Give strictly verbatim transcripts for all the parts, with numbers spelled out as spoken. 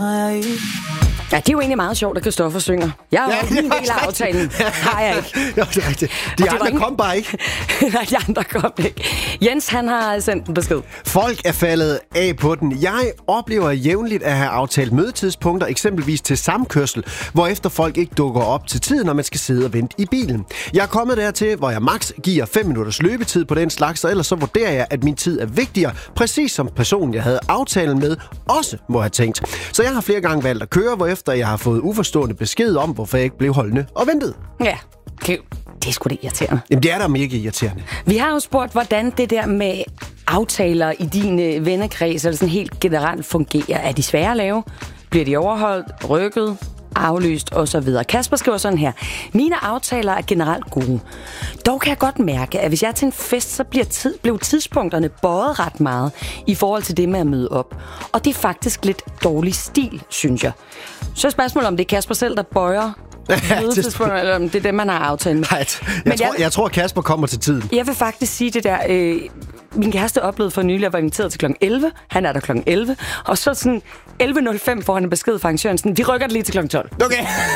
Ja, det er jo egentlig meget sjovt, at Christoffer synger. Jeg har jo Ja, ja, en del af aftalen. Har jeg ikke. Ja, det er rigtigt. De andre ingen... kom bare ikke. Nej, de andre kom ikke. Jens, han har sendt en besked. Folk er faldet af på den. Jeg oplever jævnligt at have aftalt mødetidspunkter, eksempelvis til samkørsel, hvorefter folk ikke dukker op til tiden, når man skal sidde og vente i bilen. Jeg er kommet dertil, hvor jeg maks giver fem minutters løbetid på den slags, og ellers så vurderer jeg, at min tid er vigtigere, præcis som personen, jeg havde aftalen med, også må have tænkt. Så jeg har flere gange valgt at køre, hvorefter jeg har fået uforstående besked om, hvorfor jeg ikke blev holdende og ventet. Ja, det, det er sgu da irriterende. Jamen, det er da mega irriterende. Vi har jo spurgt, hvordan det der med aftaler i din vennekreds eller sådan helt generelt fungerer. Er de svære at lave? Bliver de overholdt, rykket, aflyst osv.? Kasper skriver sådan her. Mine aftaler er generelt gode. Dog kan jeg godt mærke, at hvis jeg er til en fest, så bliver tid, blev tidspunkterne bøjet ret meget i forhold til det med at møde op. Og det er faktisk lidt dårlig stil, synes jeg. Så er spørgsmålet, om det er Kasper selv, der bøjer mødetidspunkter, eller om det er det, man har aftalt med. Nej, jeg, jeg, tror, jeg tror, Kasper kommer til tiden. Jeg vil faktisk sige det der... Øh, min kæreste oplevede for nylig, at jeg var inviteret til klokken elleve. Han er der klokken elleve. Og så sådan elleve nul fem får han en besked fra arrangøren. Sådan, vi rykker det lige til klokken tolv. Okay.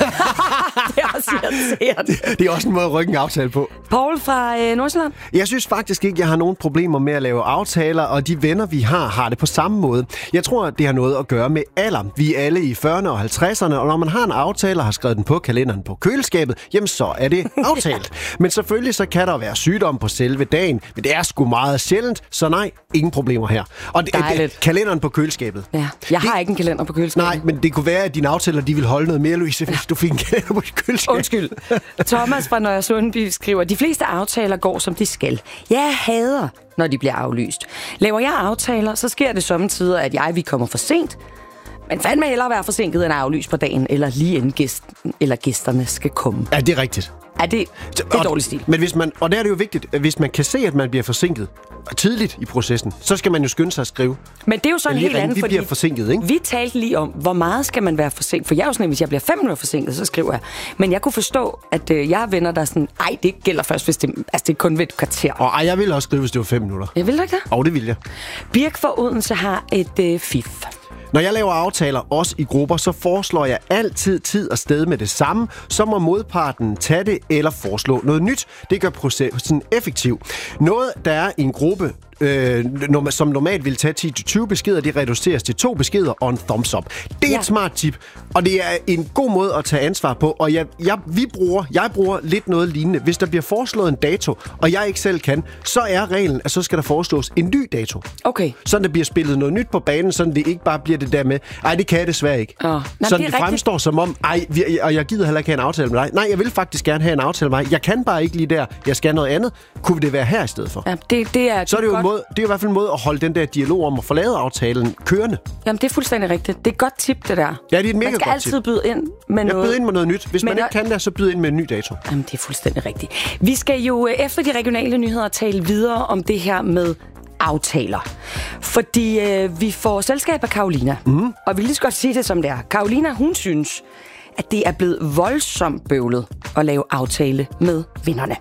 Det er også irriterende. Det, det er også en måde at rykke en aftale på. Paul fra øh, Nordsjælland. Jeg synes faktisk ikke, jeg har nogen problemer med at lave aftaler, og de venner, vi har, har det på samme måde. Jeg tror, det har noget at gøre med alder. Vi er alle i fyrrerne og halvtredserne, og når man har en aftale og har skrevet den på kalenderen på køleskabet, jamen så er det aftalt. Men selvfølgelig så kan der være sygdom på selve dagen, men det er sgu meget sjældent, så nej, ingen problemer her. Og det, det, kalenderen på køleskabet. Ja, jeg har det, ikke en kalender på køleskabet. Nej, men det kunne være, at dine aftaler, de vil holde noget mere, Louise, hvis du fik en kalender på køleskabet. Undskyld. Thomas fra Nørre Sundby skriver, de fleste aftaler går, som de skal. Jeg hader, når de bliver aflyst. Laver jeg aftaler, så sker det sommetider, at jeg vi kommer for sent. Men fandme hellere være forsinket end aflyst på dagen, eller lige inden gæsten eller gæsterne skal komme. Ja, det er rigtigt. Ja, det, det er dårlig stil. Men hvis man, og der er det jo vigtigt, at hvis man kan se, at man bliver forsinket tidligt i processen, så skal man jo skynde sig at skrive. Men det er jo sådan helt andet, vi fordi bliver forsinket, ikke? Vi talte lige om, hvor meget skal man være forsinket. For jeg er jo sådan, at hvis jeg bliver fem minutter forsinket, så skriver jeg. Men jeg kunne forstå, at øh, jeg har venner, der er sådan, ej, det gælder først, hvis det, altså, det er kun ved et kvarter. Og ej, jeg vil også skrive, hvis det var fem minutter. Jeg vil da ikke det? Og det vil jeg. Birk fra Odense har et øh, fif. Når jeg laver aftaler, også i grupper, så foreslår jeg altid tid og sted med det samme. Så må modparten tage det eller foreslå noget nyt. Det gør processen effektiv. Noget, der er i en gruppe, øh, som normalt vil tage ti til tyve beskeder, det reduceres til to beskeder og en thumbs up. Det er ja. et smart tip, og det er en god måde at tage ansvar på. Og jeg, jeg, vi bruger, jeg bruger lidt noget lignende. Hvis der bliver foreslået en dato, og jeg ikke selv kan, så er reglen, at så skal der foreslås en ny dato. Okay. Sådan der bliver spillet noget nyt på banen, sådan det ikke bare bliver det der med, ej, det kan jeg desværre ikke. Oh. Nå, sådan det, det fremstår rigtigt. Som om, ej, vi, og jeg gider heller ikke have en aftale med dig. Nej, jeg vil faktisk gerne have en aftale med dig. Jeg kan bare ikke lige der. Jeg skal noget andet. Kunne det være her i stedet for? Ja, det, det er så er det jo en måde, det er i hvert fald en måde at holde den der dialog om at forlade aftalen kørende. Jamen, det er fuldstændig rigtigt. Det er et godt tip, det der. Ja, det er et mega godt tip. Man skal altid byde ind med jeg noget. Jeg byder ind med noget nyt. Hvis men man ikke kan det, så byder ind med en ny dato. Jamen, det er fuldstændig rigtigt. Vi skal jo efter de regionale nyheder tale videre om det her med aftaler. Fordi øh, vi får selskab af Karolina. Mm. Og vi vil lige så godt sige det, som det er. Karolina, hun synes, at det er blevet voldsomt bøvlet at lave aftale med vennerne.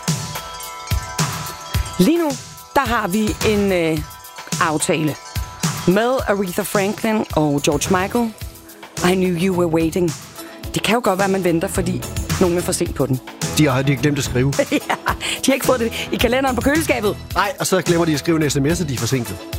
Lige nu, der har vi en øh, aftale med Aretha Franklin og George Michael. I knew you were waiting. Det kan jo godt være, at man venter, fordi nogen er for sent på den. De har, de har glemt at skrive. Ja, de har ikke fået det i kalenderen på køleskabet. Nej, og så glemmer de at skrive en sms, og de er forsinket.